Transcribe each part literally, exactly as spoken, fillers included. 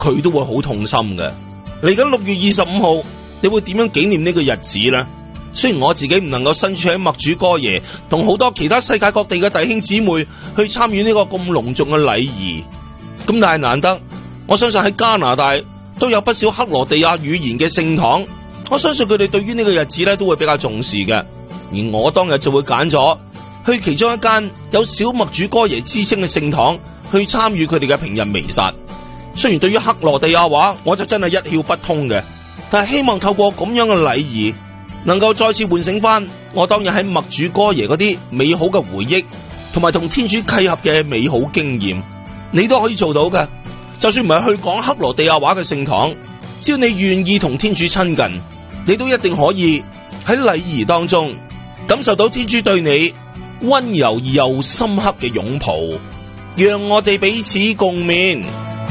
佢都會好痛心嘅。嚟緊六月二十五號，你會點樣紀念呢個日子呢？雖然我自己唔能夠身處喺默主哥耶，同好多其他世界各地嘅弟兄姊妹去參與呢個咁隆重嘅禮儀，咁但係難得，我相信喺加拿大都有不少克羅地亞語言嘅聖堂，我相信佢哋對於呢個日子咧都會比較重視嘅。而我當日就會揀咗去其中一間有小默主哥耶之稱嘅聖堂去參與佢哋嘅平日彌撒。雖然對於克羅地亞話我就真係一竅不通嘅，但係希望透過咁樣嘅禮儀，能夠再次喚醒翻我當日喺默主哥耶嗰啲美好嘅回憶，同埋同天主契合嘅美好經驗。你都可以做到嘅，就算唔係去講克羅地亞話嘅聖堂，只要你願意同天主親近，你都一定可以喺禮儀當中感受到天主對你溫柔而又深刻嘅擁抱。讓我哋彼此共勉。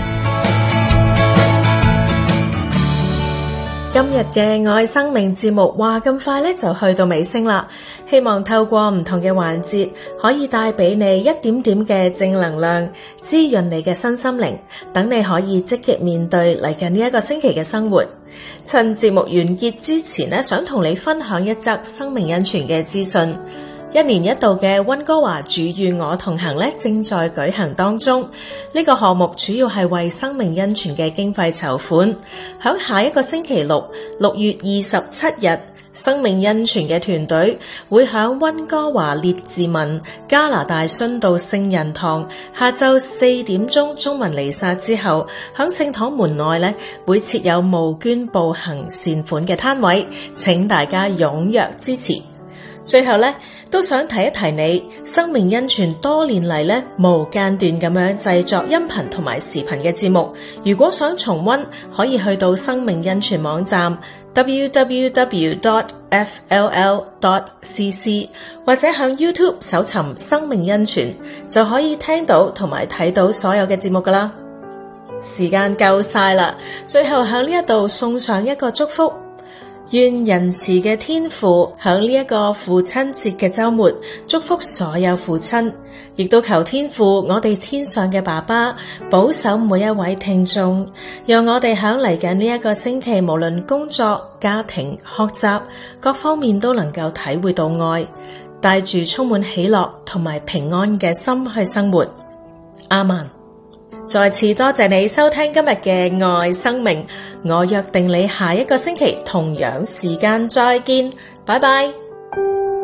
今日嘅愛生命節目話咁快咧就去到尾聲啦，希望透過唔同嘅環節可以帶俾你一點點嘅正能量，滋潤你嘅身心靈，等你可以積極面對嚟緊呢一個星期嘅生活。趁節目完結之前咧，想同你分享一則生命恩泉嘅資訊。一年一度嘅溫哥華主與我同行咧正在舉行當中，呢個項目主要係為生命恩泉嘅經費籌款。響下一個星期六，六月二十七日，生命恩泉嘅團隊會響溫哥華列治文加拿大殉道聖人堂下晝四點鐘中文彌撒之後，響聖堂門內咧會設有募捐步行善款嘅攤位，請大家踴躍支持。最後咧，都想提一提你，生命恩泉多年嚟咧無間斷咁樣製作音頻同埋視頻嘅節目。如果想重溫，可以去到生命恩泉網站 double-u double-u double-u dot f l l dot c c 或者向 YouTube 搜尋生命恩泉，就可以聽到同埋睇到所有嘅節目噶啦。時間夠晒啦，最後向呢一度送上一個祝福。願仁慈嘅天父響呢一個父親節嘅周末祝福所有父親，亦都求天父我哋天上嘅爸爸保守每一位聽眾，讓我哋響嚟緊呢一個星期，無論工作、家庭、學習各方面都能夠體會到愛，帶住充滿喜樂同埋平安嘅心去生活。阿們。再次多謝你收聽今日嘅愛生命，我約定你下一個星期同樣時間再見，拜拜。